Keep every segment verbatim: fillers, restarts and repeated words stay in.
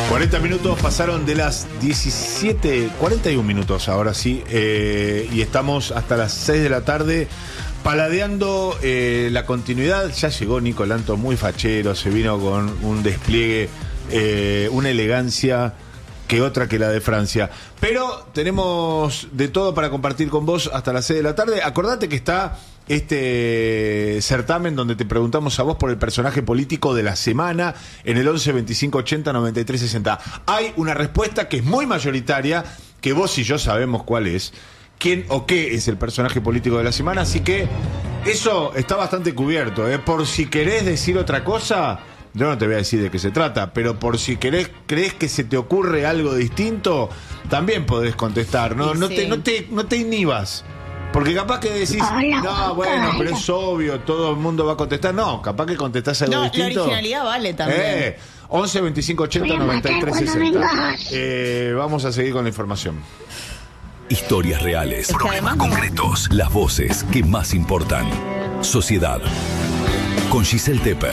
cuarenta minutos pasaron de las diecisiete, cuarenta y un minutos ahora sí, eh, y estamos hasta las seis de la tarde paladeando eh, la continuidad. Ya llegó Nico Lanto, muy fachero, se vino con un despliegue, eh, una elegancia que otra que la de Francia. Pero tenemos de todo para compartir con vos hasta las seis de la tarde. Acordate que está este certamen donde te preguntamos a vos por el personaje político de la semana en el once veinticinco ochenta noventa y tres sesenta. Hay una respuesta que es muy mayoritaria, que vos y yo sabemos cuál es, quién o qué es el personaje político de la semana, así que eso está bastante cubierto, ¿eh? Por si querés decir otra cosa, yo no te voy a decir de qué se trata, pero por si querés, crees que se te ocurre algo distinto, también podés contestar, no, no, sí. te, no, te, no te inhibas. Porque capaz que decís, hola, no, bueno, pero es obvio, todo el mundo va a contestar. No, capaz que contestás algo no, distinto. La originalidad vale también. Eh, once veinticinco ochenta noventa y tres sesenta. Eh, vamos a seguir con la información. Historias reales, problemas concretos, las voces que más importan. Sociedad. Con Giselle Tepper.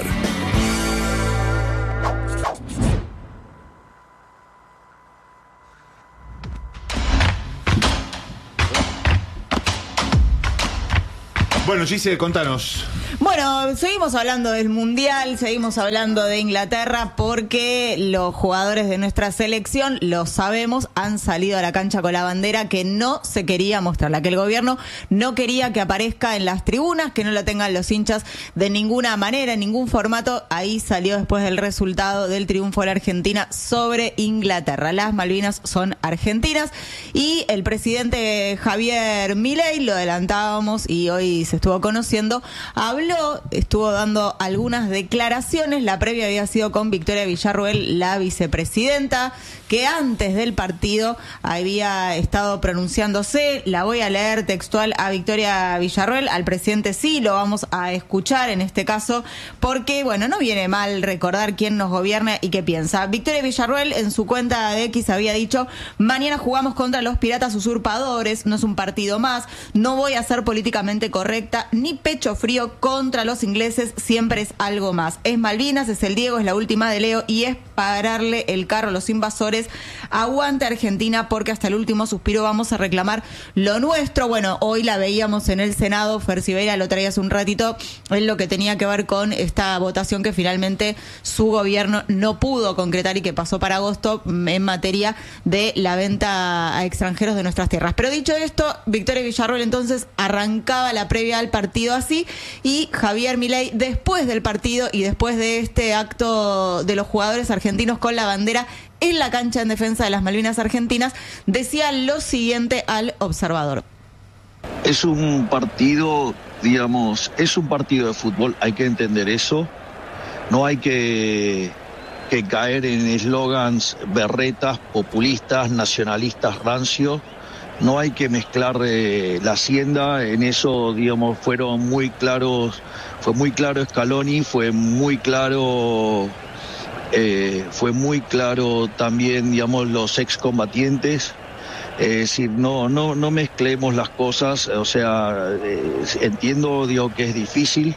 Bueno, Gise, contanos. Bueno, seguimos hablando del Mundial, seguimos hablando de Inglaterra porque los jugadores de nuestra selección, lo sabemos, han salido a la cancha con la bandera que no se quería mostrar, la que el gobierno no quería que aparezca en las tribunas, que no la tengan los hinchas de ninguna manera, en ningún formato. Ahí salió después del resultado del triunfo de la Argentina sobre Inglaterra. Las Malvinas son argentinas y el presidente Javier Milei, lo adelantábamos y hoy se estuvo conociendo, habló, estuvo dando algunas declaraciones. La previa había sido con Victoria Villarruel, la vicepresidenta, que antes del partido había estado pronunciándose. La voy a leer textual a Victoria Villarruel, al presidente sí, lo vamos a escuchar en este caso, porque, bueno, no viene mal recordar quién nos gobierna y qué piensa. Victoria Villarruel en su cuenta de X había dicho: mañana jugamos contra los piratas usurpadores, no es un partido más, no voy a ser políticamente correcta, ni pecho frío contra los ingleses, siempre es algo más. Es Malvinas, es el Diego, es la última de Leo y es pararle el carro a los invasores. Aguante Argentina, porque hasta el último suspiro vamos a reclamar lo nuestro. Bueno, hoy la veíamos en el Senado, Fer Sibeira lo traía hace un ratito, en lo que tenía que ver con esta votación que finalmente su gobierno no pudo concretar y que pasó para agosto en materia de la venta a extranjeros de nuestras tierras. Pero dicho esto, Victoria Villarruel entonces arrancaba la previa al partido así, y Javier Milei, después del partido y después de este acto de los jugadores argentinos con la bandera en la cancha en defensa de las Malvinas argentinas, decía lo siguiente al Observador. Es un partido, digamos, es un partido de fútbol, hay que entender eso. No hay que, que caer en eslogans berretas, populistas, nacionalistas, rancios. No hay que mezclar eh, la hacienda, en eso, digamos, fueron muy claros, fue muy claro Scaloni, fue muy claro, eh, fue muy claro también, digamos, los excombatientes. Es decir, no, no, no mezclemos las cosas, o sea, eh, entiendo, digo, que es difícil,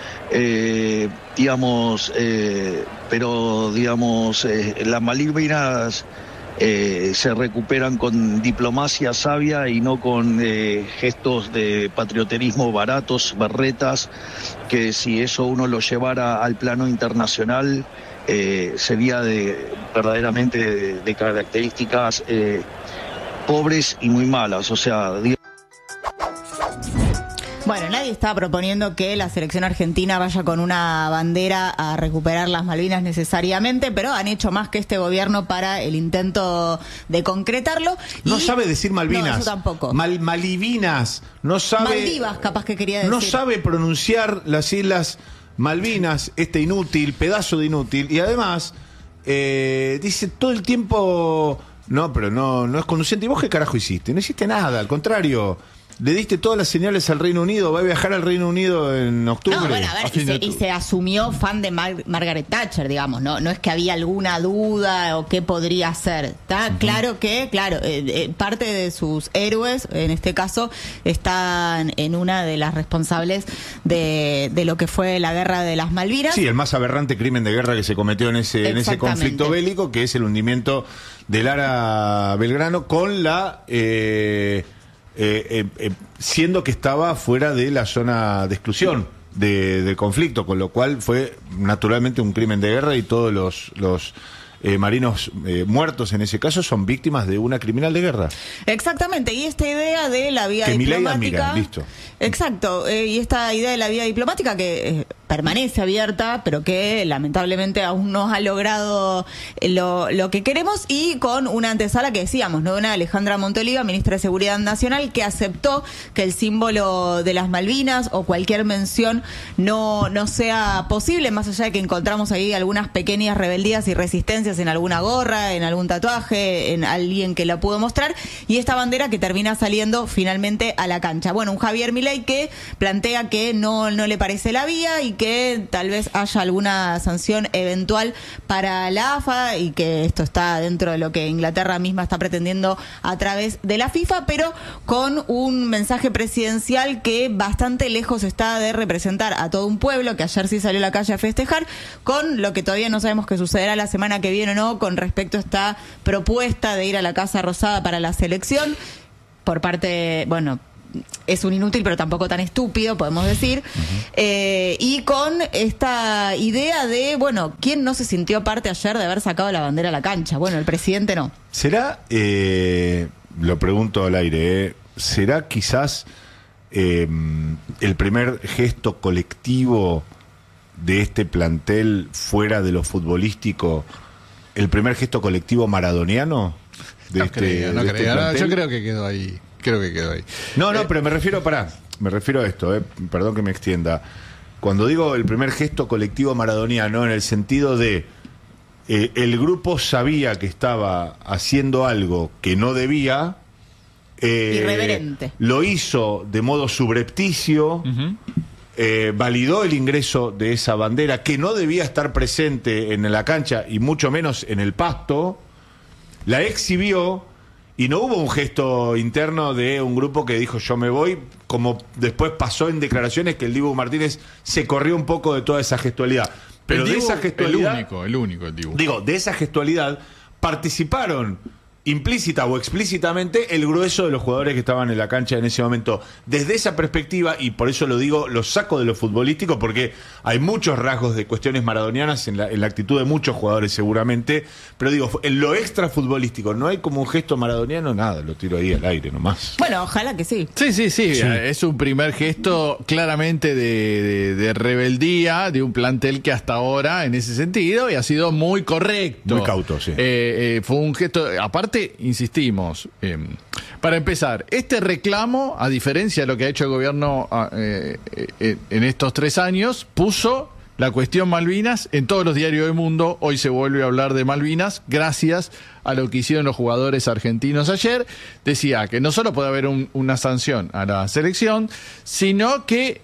eh, digamos, eh, pero, digamos, eh, las Malvinas Eh, se recuperan con diplomacia sabia y no con eh, gestos de patrioterismo baratos, berretas, que si eso uno lo llevara al plano internacional eh, sería de verdaderamente de, de características eh, pobres y muy malas, o sea, digamos. Bueno, nadie está proponiendo que la selección argentina vaya con una bandera a recuperar las Malvinas necesariamente, pero han hecho más que este gobierno para el intento de concretarlo. No y... sabe decir Malvinas. No, eso tampoco. Mal, Malivinas. No sabe. Maldivas, capaz que quería decir. No sabe pronunciar las islas Malvinas, este inútil, pedazo de inútil. Y además, eh, dice todo el tiempo, no, pero no, no es conducente. ¿Y vos qué carajo hiciste? No hiciste nada, al contrario. le diste todas las señales al Reino Unido, va a viajar al Reino Unido en octubre. No, bueno, a ver, a y se, y se asumió fan de Mar Margaret Thatcher, digamos, ¿no? No es que había alguna duda o qué podría ser. Está uh-huh. claro que, claro, eh, eh, parte de sus héroes, en este caso, están en una de las responsables de, de lo que fue la guerra de las Malvinas. Sí, el más aberrante crimen de guerra que se cometió en ese, en ese conflicto bélico, que es el hundimiento de Lara Belgrano con la... Eh, Eh, eh, eh, siendo que estaba fuera de la zona de exclusión de, del conflicto, con lo cual fue naturalmente un crimen de guerra y todos los, los eh, marinos eh, muertos en ese caso son víctimas de una criminal de guerra. Exactamente, y esta idea de la vía que diplomática... Milei admira, listo. Exacto, eh, y esta idea de la vía diplomática que... Eh, permanece abierta, pero que lamentablemente aún no ha logrado lo, lo que queremos, y con una antesala que decíamos, ¿no? Una Alejandra Montoliva, ministra de Seguridad Nacional, que aceptó que el símbolo de las Malvinas o cualquier mención no, no sea posible, más allá de que encontramos ahí algunas pequeñas rebeldías y resistencias en alguna gorra, en algún tatuaje, en alguien que la pudo mostrar, y esta bandera que termina saliendo finalmente a la cancha. Bueno, un Javier Milei que plantea que no, no le parece la vía y que que tal vez haya alguna sanción eventual para la A F A y que esto está dentro de lo que Inglaterra misma está pretendiendo a través de la FIFA, pero con un mensaje presidencial que bastante lejos está de representar a todo un pueblo que ayer sí salió a la calle a festejar, con lo que todavía no sabemos qué sucederá la semana que viene o no con respecto a esta propuesta de ir a la Casa Rosada para la selección por parte, bueno, es un inútil, pero tampoco tan estúpido, podemos decir, uh-huh. eh, y con esta idea de, bueno, ¿quién no se sintió parte ayer de haber sacado la bandera a la cancha? Bueno, el presidente no. ¿Será, eh, lo pregunto al aire, eh, ¿será quizás eh, el primer gesto colectivo de este plantel fuera de lo futbolístico, el primer gesto colectivo maradoniano? De no este, creo, no de creo, este no, yo creo que quedó ahí. Creo que quedó ahí. No, no, eh, pero me refiero, pará, me refiero a esto, eh, perdón que me extienda. Cuando digo el primer gesto colectivo maradoniano, en el sentido de eh, el grupo sabía que estaba haciendo algo que no debía, eh, irreverente. Lo hizo de modo subrepticio, uh-huh. eh, validó el ingreso de esa bandera que no debía estar presente en la cancha y mucho menos en el pasto, la exhibió. Y no hubo un gesto interno de un grupo que dijo yo me voy, como después pasó en declaraciones que el Dibu Martínez se corrió un poco de toda esa gestualidad. Pero de esa gestualidad... El único, el único el Dibu. Digo, de esa gestualidad participaron implícita o explícitamente el grueso de los jugadores que estaban en la cancha en ese momento. Desde esa perspectiva, y por eso lo digo, lo saco de lo futbolístico, porque hay muchos rasgos de cuestiones maradonianas en la, en la actitud de muchos jugadores seguramente, pero digo, en lo extra futbolístico, ¿no hay como un gesto maradoniano? Nada, lo tiro ahí al aire nomás. Bueno, ojalá que sí. Sí, sí, sí, sí. Es un primer gesto claramente de, de, de rebeldía de un plantel que hasta ahora, en ese sentido, y ha sido muy correcto. Muy cauto, sí. Eh, eh, fue un gesto, aparte, insistimos, eh, para empezar, este reclamo, a diferencia de lo que ha hecho el gobierno eh, eh, en estos tres años, puso la cuestión Malvinas en todos los diarios del mundo. Hoy se vuelve a hablar de Malvinas gracias a lo que hicieron los jugadores argentinos ayer. Decía que no solo puede haber un, una sanción a la selección, sino que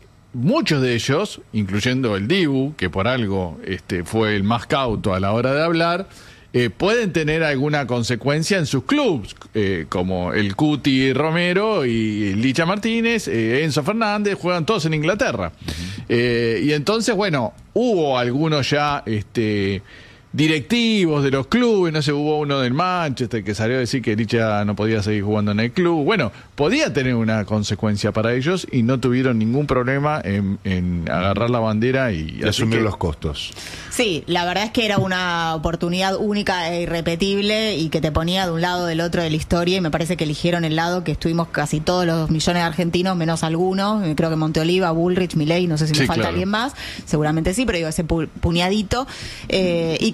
muchos de ellos, incluyendo el Dibu, que por algo este, fue el más cauto a la hora de hablar, Eh, pueden tener alguna consecuencia en sus clubes, eh, como el Cuti Romero y Licha Martínez, eh, Enzo Fernández, juegan todos en Inglaterra. Uh-huh. Eh, y entonces, bueno, hubo algunos ya este, directivos de los clubes, no sé, hubo uno del Manchester que salió a decir que Licha no podía seguir jugando en el club. Bueno, podía tener una consecuencia para ellos y no tuvieron ningún problema en, en agarrar la bandera y, y asumir que, los costos. Sí, la verdad es que era una oportunidad única e irrepetible y que te ponía de un lado o del otro de la historia, y me parece que eligieron el lado que estuvimos casi todos los millones de argentinos, menos algunos, creo que Monteoliva, Bullrich, Milei, no sé si me sí, falta claro. alguien más, seguramente sí, pero digo, ese pu- puñadito, eh, y que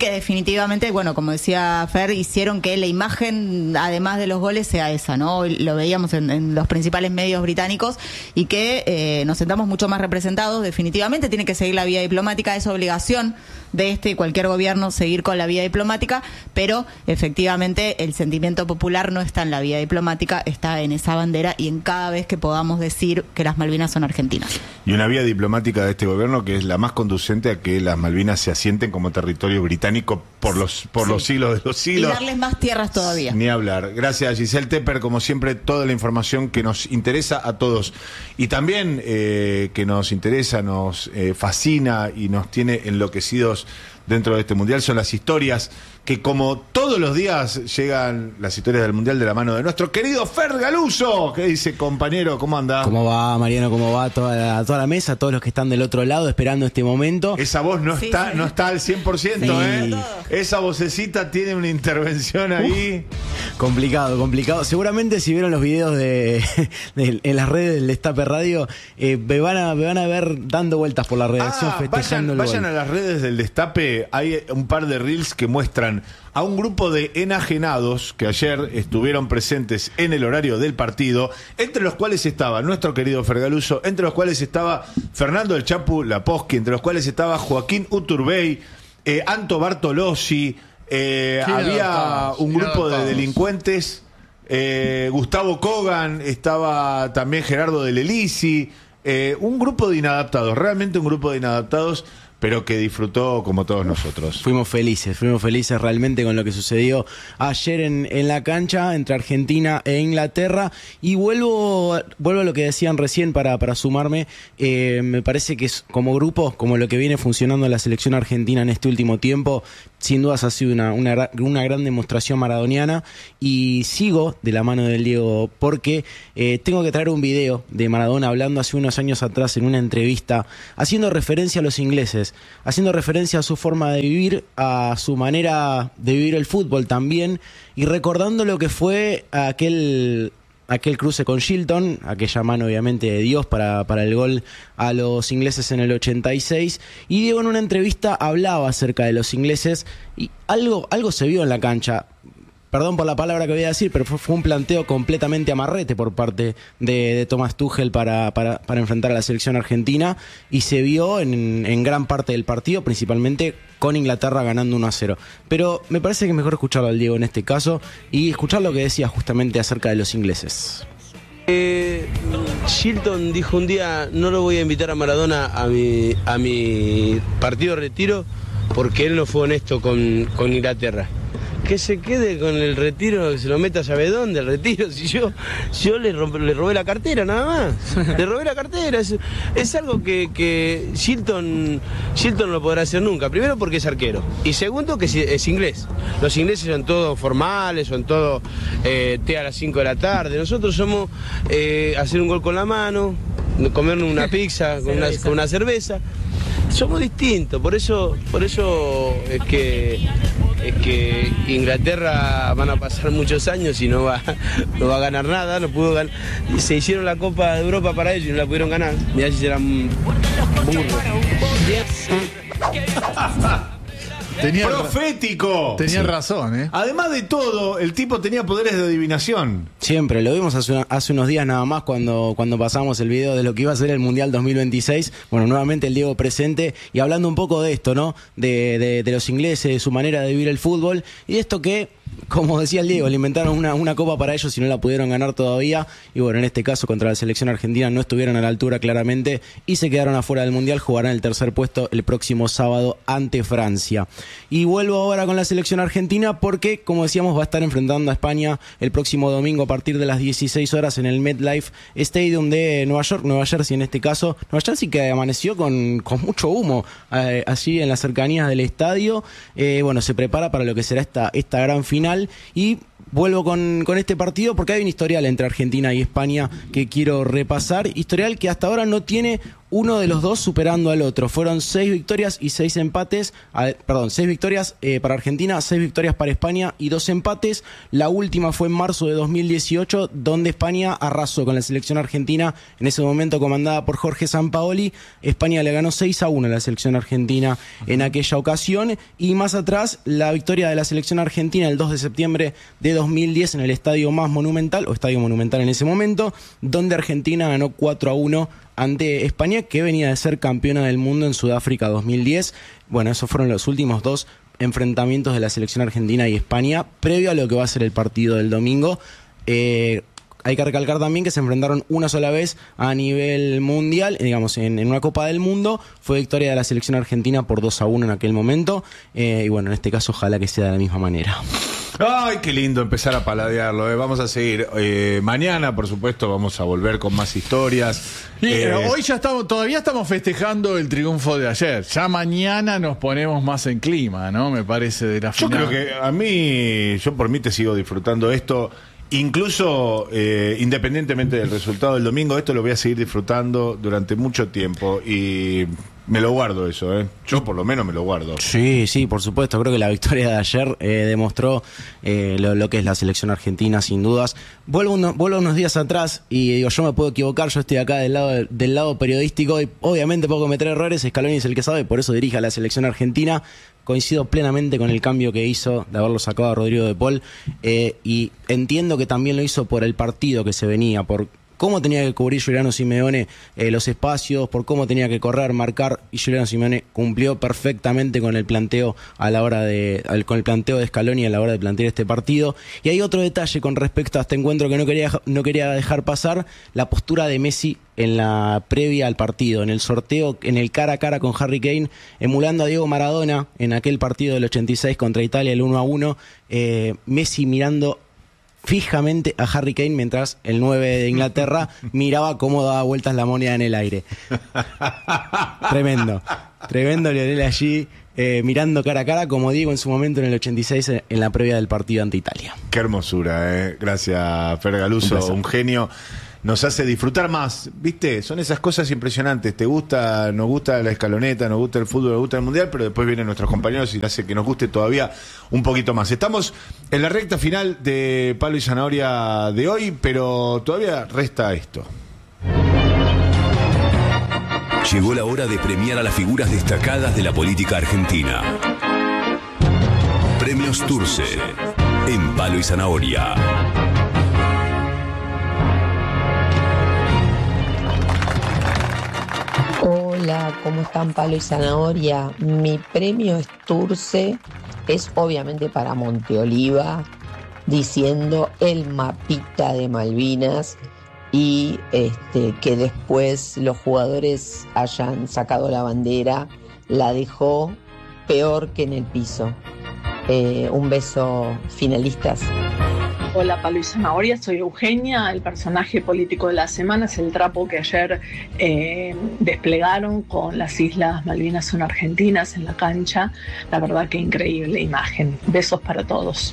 que definitivamente, bueno, como decía Fer, hicieron que la imagen, además de los goles, sea esa, ¿no? Lo veíamos en, en los principales medios británicos y que eh, nos sentamos mucho más representados. Definitivamente tiene que seguir la vía diplomática, es obligación de este y cualquier gobierno seguir con la vía diplomática, pero efectivamente el sentimiento popular no está en la vía diplomática, está en esa bandera y en cada vez que podamos decir que las Malvinas son argentinas. Y una vía diplomática de este gobierno que es la más conducente a que las Malvinas se asienten como territorio británico por los por sí. los siglos de los siglos. Y darles más tierras todavía. Ni hablar. Gracias, Giselle Tepper, como siempre, toda la información que nos interesa a todos. Y también eh, que nos interesa, nos eh, fascina y nos tiene enloquecidos dentro de este mundial son las historias que, como todos los días, llegan las historias del mundial de la mano de nuestro querido Fer Galuso. ¿Qué dice, compañero? ¿Cómo anda? ¿Cómo va, Mariano? ¿Cómo va toda la, toda la mesa? Todos los que están del otro lado esperando este momento. Esa voz no, sí, está, sí. no está al cien por ciento, sí. ¿eh? Esa vocecita tiene una intervención ahí. Uf, complicado, complicado. Seguramente si vieron los videos de, de en las redes del Destape Radio, eh, me, van a, me van a ver dando vueltas por la redacción ah, festejando vayan, el vayan gol. A las redes del Destape, hay un par de reels que muestran a un grupo de enajenados que ayer estuvieron presentes en el horario del partido, entre los cuales estaba nuestro querido Fer Galuso, entre los cuales estaba Fernando el Chapu Laposky, entre los cuales estaba Joaquín Uturbey, eh, Anto Bartolozzi, eh, había un grupo de delincuentes, eh, Gustavo Kogan, estaba también Gerardo de Lelisi, eh, un grupo de inadaptados, realmente un grupo de inadaptados, pero que disfrutó como todos nosotros. Fuimos felices, fuimos felices realmente con lo que sucedió ayer en, en la cancha entre Argentina e Inglaterra. Y vuelvo, vuelvo a lo que decían recién para, para sumarme. Eh, me parece que es, como grupo, como lo que viene funcionando la selección argentina en este último tiempo, sin dudas ha sido una, una, una gran demostración maradoniana. Y sigo de la mano del Diego porque eh, tengo que traer un video de Maradona hablando hace unos años atrás en una entrevista, haciendo referencia a los ingleses, haciendo referencia a su forma de vivir, a su manera de vivir el fútbol también, y recordando lo que fue aquel, aquel cruce con Shilton, aquella mano obviamente de Dios para, para el gol a los ingleses en el ochenta y seis, y Diego en una entrevista hablaba acerca de los ingleses, y algo, algo se vio en la cancha. Perdón por la palabra que voy a decir, pero fue, fue un planteo completamente amarrete por parte de, de Thomas Tuchel para, para, para enfrentar a la selección argentina, y se vio en, en gran parte del partido, principalmente con Inglaterra ganando uno a cero. Pero me parece que es mejor escucharlo al Diego en este caso y escuchar lo que decía justamente acerca de los ingleses. Eh, Shilton dijo un día: no lo voy a invitar a Maradona a mi, a mi partido de retiro porque él no fue honesto con, con Inglaterra. Que se quede con el retiro, que se lo meta a saber dónde, el retiro. Si yo, yo le, romp, le robé la cartera, nada más. Le robé la cartera. Es, es algo que, que Shilton, Shilton no podrá hacer nunca. Primero porque es arquero. Y segundo que es inglés. Los ingleses son todos formales, son todos eh, té a las cinco de la tarde. Nosotros somos eh, hacer un gol con la mano, comernos una pizza con una, con una cerveza. Somos distintos, por eso, por eso es que, es que Inglaterra van a pasar muchos años y no va, no va a ganar nada, no pudo ganar. Se hicieron la Copa de Europa para ellos y no la pudieron ganar. Mirá si serán burros. Tenía ¡profético! Tenía sí. razón, ¿eh? Además de todo, el tipo tenía poderes de adivinación. Siempre, lo vimos hace, una, hace unos días nada más cuando, cuando pasamos el video de lo que iba a ser el Mundial dos mil veintiséis. Bueno, nuevamente el Diego presente y hablando un poco de esto, ¿no? De, de, de los ingleses, de su manera de vivir el fútbol y de esto que, como decía el Diego, le inventaron una, una copa para ellos y no la pudieron ganar todavía. Y bueno, en este caso contra la selección argentina no estuvieron a la altura claramente y se quedaron afuera del Mundial. Jugarán el tercer puesto el próximo sábado ante Francia. Y vuelvo ahora con la selección argentina porque, como decíamos, va a estar enfrentando a España el próximo domingo a partir de las dieciséis horas en el MetLife Stadium de Nueva York, Nueva Jersey en este caso. Nueva Jersey que amaneció con, con mucho humo eh, allí en las cercanías del estadio. Eh, bueno, se prepara para lo que será esta, esta gran final y vuelvo con, con este partido porque hay un historial entre Argentina y España que quiero repasar, historial que hasta ahora no tiene uno de los dos superando al otro. Fueron seis victorias y seis empates, a, perdón, seis victorias eh, para Argentina, seis victorias para España y dos empates. La última fue en marzo de dos mil dieciocho, donde España arrasó con la selección argentina, en ese momento comandada por Jorge Sampaoli. España le ganó seis a uno a la selección argentina en aquella ocasión, y más atrás la victoria de la selección argentina el dos de septiembre de dos mil diez en el estadio más monumental, o estadio monumental en ese momento, donde Argentina ganó cuatro a uno ante España, que venía de ser campeona del mundo en Sudáfrica dos mil diez. Bueno, esos fueron los últimos dos enfrentamientos de la selección argentina y España, previo a lo que va a ser el partido del domingo. Eh, hay que recalcar también que se enfrentaron una sola vez a nivel mundial, digamos, en, en una Copa del Mundo. Fue victoria de la selección argentina por dos a uno en aquel momento. Eh, y bueno, en este caso ojalá que sea de la misma manera. Ay, qué lindo empezar a paladearlo, ¿eh? Vamos a seguir. Eh, mañana, por supuesto, vamos a volver con más historias. Y, eh, hoy ya estamos, todavía estamos festejando el triunfo de ayer. Ya mañana nos ponemos más en clima, ¿no? Me parece, de la Yo final. creo que a mí, yo por mí te sigo disfrutando esto. Incluso eh, independientemente del resultado del domingo, esto lo voy a seguir disfrutando durante mucho tiempo y me lo guardo eso, ¿eh? Yo por lo menos me lo guardo. Sí, sí, por supuesto. Creo que la victoria de ayer eh, demostró eh, lo, lo que es la selección argentina, sin dudas. Vuelvo, uno, vuelvo unos días atrás y digo, yo me puedo equivocar, yo estoy acá del lado, de, del lado periodístico y obviamente puedo cometer errores. Scaloni es el que sabe, por eso dirige a la selección argentina. Coincido plenamente con el cambio que hizo de haberlo sacado a Rodrigo de Paul, eh, y entiendo que también lo hizo por el partido que se venía, por cómo tenía que cubrir Giuliano Simeone eh, los espacios, por cómo tenía que correr, marcar, y Giuliano Simeone cumplió perfectamente con el planteo a la hora de al, con el planteo de Scaloni a la hora de plantear este partido. Y hay otro detalle con respecto a este encuentro que no quería no quería dejar pasar: la postura de Messi en la previa al partido, en el sorteo, en el cara a cara con Harry Kane, emulando a Diego Maradona en aquel partido del ochenta y seis contra Italia, el uno a uno. eh, Messi mirando fijamente a Harry Kane mientras el nueve de Inglaterra miraba cómo daba vueltas la moneda en el aire. Tremendo, tremendo Lionel allí, eh, mirando cara a cara, como Diego en su momento en el ochenta y seis en la previa del partido ante Italia. Qué hermosura, ¿eh? Gracias, Fer Galuso, un, un genio. Nos hace disfrutar más, ¿viste? Son esas cosas impresionantes. Te gusta, nos gusta la escaloneta, nos gusta el fútbol, nos gusta el mundial, pero después vienen nuestros compañeros y hace que nos guste todavía un poquito más. Estamos en la recta final de Palo y Zanahoria de hoy, pero todavía resta esto. Llegó la hora de premiar a las figuras destacadas de la política argentina. Premios Turce en Palo y Zanahoria. Hola, ¿cómo están Palo y Zanahoria? Mi premio Turce es obviamente para Monteoliva, diciendo el mapita de Malvinas, y este, que después los jugadores hayan sacado la bandera, la dejó peor que en el piso. Eh, un beso, finalistas. Hola Palo y Zanahoria, soy Eugenia. El personaje político de la semana es el trapo que ayer eh, desplegaron con las Islas Malvinas son argentinas en la cancha. La verdad que increíble imagen. Besos para todos.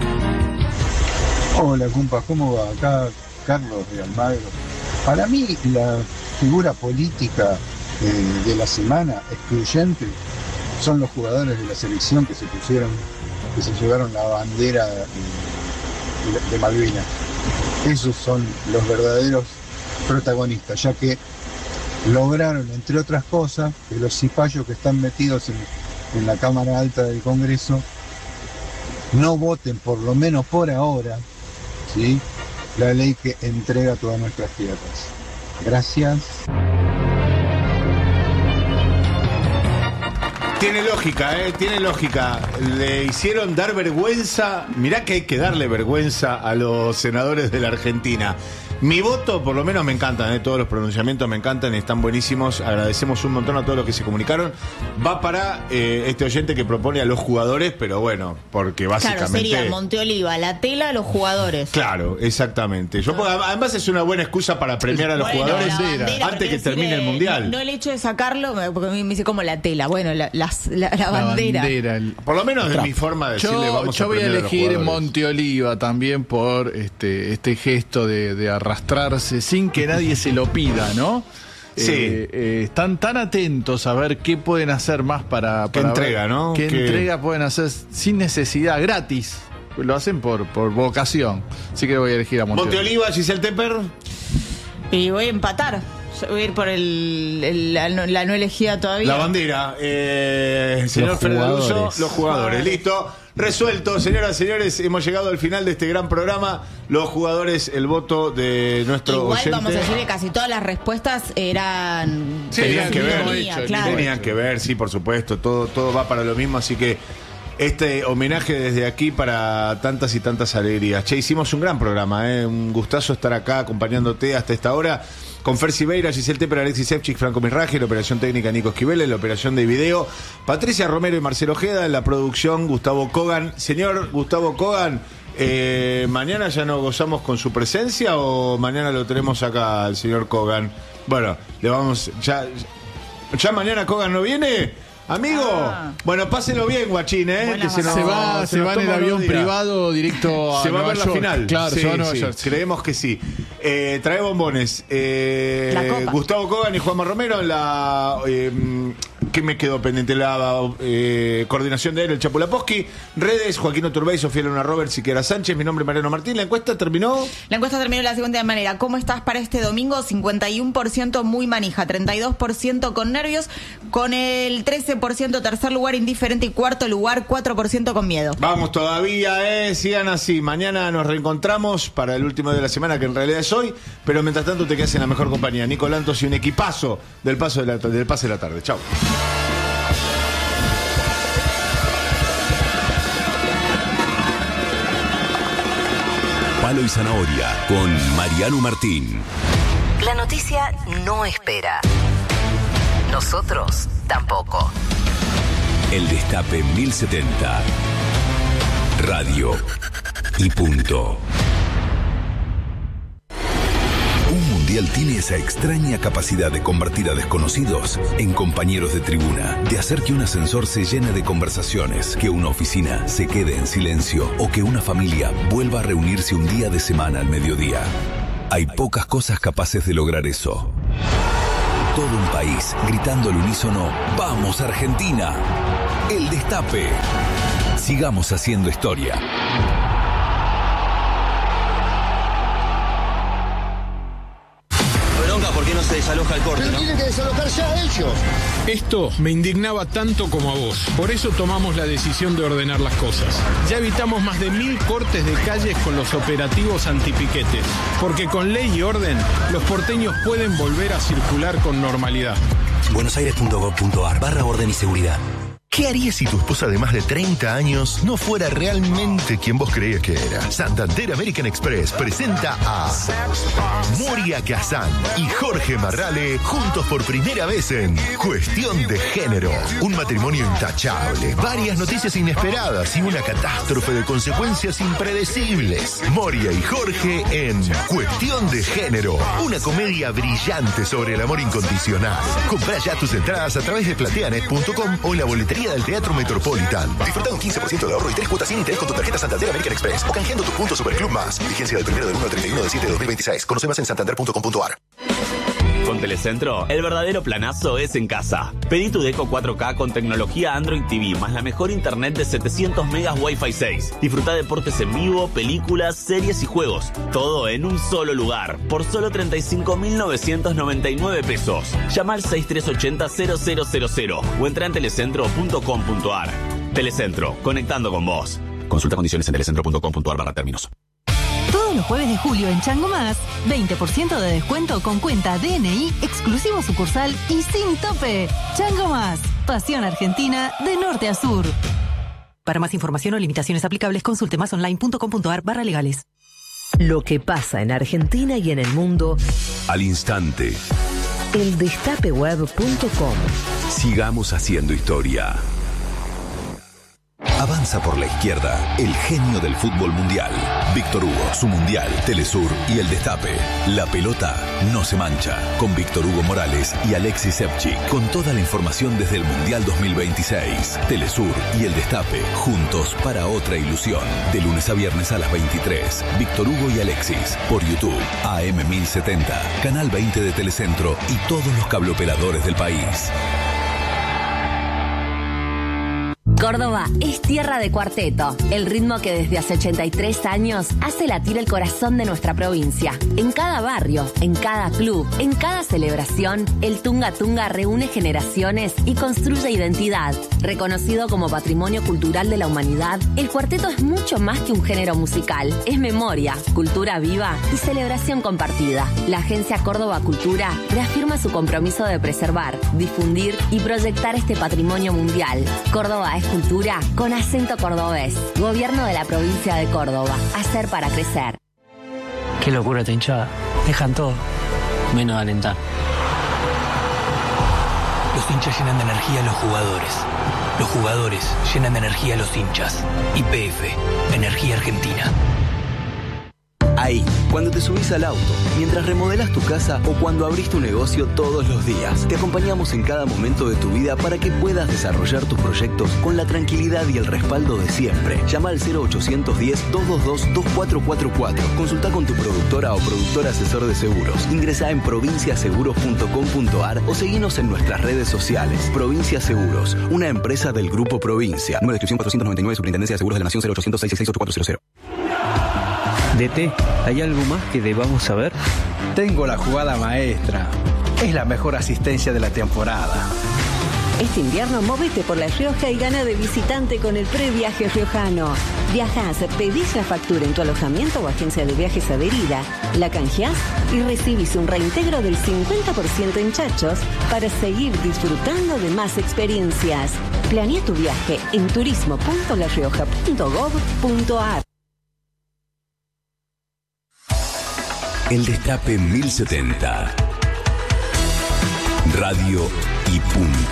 Hola compa, ¿cómo va? Acá Carlos de Almagro. Para mí la figura política eh, de la semana excluyente son los jugadores de la selección que se pusieron, que se llevaron la bandera de, de Malvinas. Esos son los verdaderos protagonistas, ya que lograron, entre otras cosas, que los cipayos que están metidos en, en la Cámara Alta del Congreso no voten, por lo menos por ahora, ¿sí?, la ley que entrega todas nuestras tierras. Gracias. Tiene lógica, ¿eh? Tiene lógica. Le hicieron dar vergüenza. Mirá que hay que darle vergüenza a los senadores de la Argentina. Mi voto, por lo menos, me encantan, ¿eh? Todos los pronunciamientos me encantan, están buenísimos. Agradecemos un montón a todos los que se comunicaron. Va para eh, este oyente que propone a los jugadores, pero bueno, porque básicamente... Claro, sería Monteoliva, la tela, los jugadores. Claro, exactamente. Yo, además es una buena excusa para premiar a los bueno, jugadores bandera, antes que termine el Mundial. No, no el hecho de sacarlo, porque a mí me dice como la tela. Bueno, la, la, la, la bandera. La bandera el... Por lo menos de mi forma de decirle, yo, vamos yo a voy a premiar elegir a los Monteoliva también por este, este gesto de, de arrastrarse sin que nadie se lo pida, ¿no? Sí. eh, eh, están tan atentos a ver qué pueden hacer más para... ¿Qué para entrega, ver no? ¿Qué, ¿Qué entrega pueden hacer sin necesidad, gratis? Lo hacen por, por vocación. Así que voy a elegir a Monte, Monte Oliva, Giselle Tepper. Y voy a empatar. Yo voy a ir por el, el- la, no- la no elegida todavía. La bandera. Eh, señor Los Fernando Alonso, jugadores. los jugadores. Listo. Resuelto, señoras y señores, hemos llegado al final de este gran programa. Los jugadores, el voto de nuestro Igual oyente. vamos a decir que casi todas las respuestas eran... Sí, tenían que ver, sintonía, hecho, claro. Tenían que ver, sí, por supuesto. Todo, todo va para lo mismo, así que este homenaje desde aquí para tantas y tantas alegrías. Che, hicimos un gran programa, ¿eh? Un gustazo estar acá acompañándote hasta esta hora. Con Fer Siveira, Giselle Tepper, Alexis Evchik, Franco Mirraje, la operación técnica Nico Esquivel, la operación de video, Patricia Romero y Marcelo Ojeda, en la producción Gustavo Kogan. Señor Gustavo Kogan, eh, ¿mañana ya nos gozamos con su presencia o mañana lo tenemos acá al señor Kogan? Bueno, le vamos, ya, ya mañana Kogan no viene. Amigo, Ah. bueno, páselo bien, guachín, ¿eh? Buenas Que vacaciones. Se va, se nos va en el toma avión unos días. privado directo a Se va a Nueva ver la York. final. Claro, Sí, se va a Nueva sí, York. creemos que sí. Eh, trae bombones. Eh, La copa. Gustavo Kogan y Juanma Romero en la... Eh, ¿Qué me quedó pendiente? La eh, coordinación de él, el Chapulaposky. Redes, Joaquín Oturbay, Sofía Luna Roberts y Kiara Sánchez. Mi nombre es Mariano Martín. La encuesta terminó... La encuesta terminó de la siguiente manera. ¿Cómo estás para este domingo? cincuenta y uno por ciento muy manija, treinta y dos por ciento con nervios, con el trece por ciento tercer lugar indiferente y cuarto lugar cuatro por ciento con miedo. Vamos todavía, eh, sigan así. Mañana nos reencontramos para el último día de la semana, que en realidad es hoy. Pero mientras tanto te quedas en la mejor compañía. Nico Lantos y un equipazo del, paso de la, del pase de la tarde. Chao. Palo y Zanahoria con Mariano Martín. La noticia no espera. Nosotros tampoco. El Destape mil setenta. Radio y punto. Un mundial tiene esa extraña capacidad de convertir a desconocidos en compañeros de tribuna, de hacer que un ascensor se llene de conversaciones, que una oficina se quede en silencio o que una familia vuelva a reunirse un día de semana al mediodía. Hay pocas cosas capaces de lograr eso. Todo un país gritando al unísono: ¡Vamos, Argentina! El Destape. Sigamos haciendo historia. Bronca, ¿por qué no se desaloja el corte, no? Tienen que desalojar ya ellos. Esto me indignaba tanto como a vos. Por eso tomamos la decisión de ordenar las cosas. Ya evitamos más de mil cortes de calles con los operativos antipiquetes. Porque con ley y orden, los porteños pueden volver a circular con normalidad. buenosaires punto gov punto ar barra orden y seguridad. ¿Qué harías si tu esposa de más de treinta años no fuera realmente quien vos creías que era? Santander American Express presenta a Moria Kazan y Jorge Marrale juntos por primera vez en Cuestión de Género. Un matrimonio intachable, varias noticias inesperadas y una catástrofe de consecuencias impredecibles. Moria y Jorge en Cuestión de Género. Una comedia brillante sobre el amor incondicional. Comprá ya tus entradas a través de plateanet punto com o en la boletería del Teatro Metropolitan. Disfruta un quince por ciento de ahorro y tres cuotas sin interés con tu tarjeta Santander American Express o canjeando tu punto Superclub Más. Vigencia del primero del uno al treinta y uno de septiembre de dos mil veintiséis. Conoce más en santander punto com punto ar. Con Telecentro, el verdadero planazo es en casa. Pedí tu Deco cuatro K con tecnología Android T V más la mejor internet de setecientos megas Wi-Fi seis. Disfruta deportes en vivo, películas, series y juegos. Todo en un solo lugar, por solo treinta y cinco mil novecientos noventa y nueve pesos. Llama al seis tres ocho cero cero cero cero cero o entra en telecentro punto com punto ar. Telecentro, conectando con vos. Consulta condiciones en telecentro punto com punto ar barra términos. Todos los jueves de julio en Chango Más, veinte por ciento de descuento con cuenta D N I, exclusivo sucursal y sin tope. Chango Más, pasión argentina de norte a sur. Para más información o limitaciones aplicables, consulte masonline punto com punto ar barra legales. Lo que pasa en Argentina y en el mundo Al instante. el destape web punto com. Sigamos haciendo historia. Avanza por la izquierda, el genio del fútbol mundial. Víctor Hugo, su mundial, Telesur y el Destape. La pelota no se mancha. Con Víctor Hugo Morales y Alexis Sepchi. Con toda la información desde el Mundial dos mil veintiséis. Telesur y el Destape, juntos para otra ilusión. De lunes a viernes a las veintitrés. Víctor Hugo y Alexis. Por YouTube, A M mil setenta, Canal veinte de Telecentro y todos los cableoperadores del país. Córdoba es tierra de cuarteto, el ritmo que desde hace ochenta y tres años hace latir el corazón de nuestra provincia. En cada barrio, en cada club, en cada celebración, el Tunga Tunga reúne generaciones y construye identidad. Reconocido como Patrimonio Cultural de la Humanidad, el cuarteto es mucho más que un género musical. Es memoria, cultura viva y celebración compartida. La Agencia Córdoba Cultura reafirma su compromiso de preservar, difundir y proyectar este patrimonio mundial. Córdoba es cultura con acento cordobés. Gobierno de la provincia de Córdoba. Hacer para crecer. Qué locura esta hinchada. Dejan todo, menos de alentar. Los hinchas llenan de energía a los jugadores. Los jugadores llenan de energía a los hinchas. Y P F, Energía Argentina. Ahí, cuando te subís al auto, mientras remodelás tu casa o cuando abrís tu negocio todos los días. Te acompañamos en cada momento de tu vida para que puedas desarrollar tus proyectos con la tranquilidad y el respaldo de siempre. Llama al cero ochocientos diez, doscientos veintidós, veinticuatro cuarenta y cuatro. Consulta con tu productora o productor asesor de seguros. Ingresá en provincia seguros punto com punto ar o seguinos en nuestras redes sociales. Provincia Seguros, una empresa del Grupo Provincia. Número de inscripción cuatrocientos noventa y nueve, Superintendencia de Seguros de la Nación, cero ochocientos seis seis seis ocho cuatro cero cero. D T, ¿hay algo más que debamos saber? Tengo la jugada maestra. Es la mejor asistencia de la temporada. Este invierno móvete por La Rioja y gana de visitante con el previaje riojano. Viajás, pedís la factura en tu alojamiento o agencia de viajes adherida, la canjeás y recibís un reintegro del cincuenta por ciento en chachos para seguir disfrutando de más experiencias. Planea tu viaje en turismo punto la rioja punto gob punto ar. El Destape mil setenta. Radio y punto.